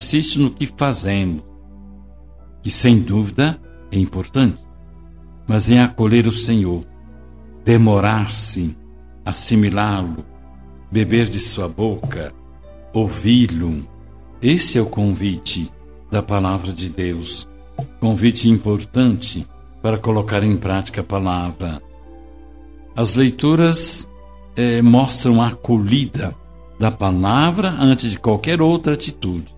consiste no que fazemos, que sem dúvida é importante, mas em acolher o Senhor, demorar-se, assimilá-lo, beber de sua boca, ouvi-lo. Esse é o convite da palavra de Deus, convite importante para colocar em prática a palavra. As leituras mostram a acolhida da palavra antes de qualquer outra atitude.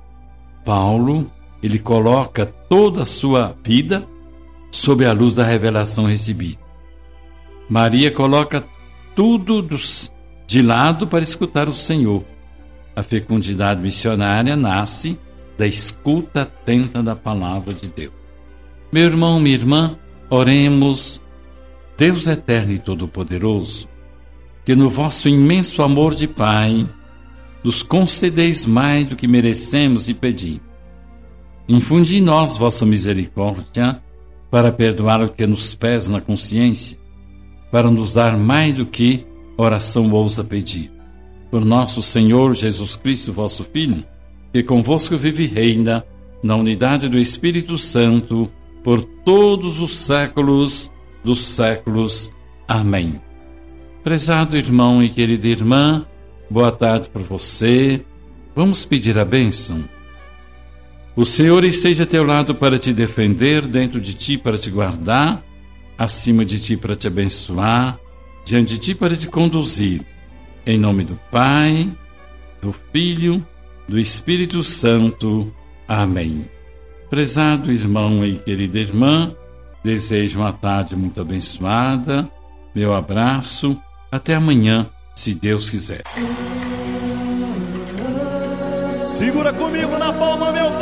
Paulo, ele coloca toda a sua vida sob a luz da revelação recebida. Maria coloca tudo de lado para escutar o Senhor. A fecundidade missionária nasce da escuta atenta da palavra de Deus. Meu irmão, minha irmã, oremos. Deus eterno e todo-poderoso, que no vosso imenso amor de Pai nos concedeis mais do que merecemos e pedimos. Infundi em nós vossa misericórdia para perdoar o que nos pesa na consciência, para nos dar mais do que oração ousa pedir. Por nosso Senhor Jesus Cristo, vosso Filho, que convosco vive e reina na unidade do Espírito Santo, por todos os séculos dos séculos. Amém. Prezado irmão e querida irmã, boa tarde para você. Vamos pedir a bênção. O Senhor esteja a teu lado para te defender, dentro de ti para te guardar, acima de ti para te abençoar, diante de ti para te conduzir. Em nome do Pai, do Filho, do Espírito Santo. Amém. Prezado irmão e querida irmã, desejo uma tarde muito abençoada. Meu abraço. Até amanhã, se Deus quiser. Segura comigo na palma, meu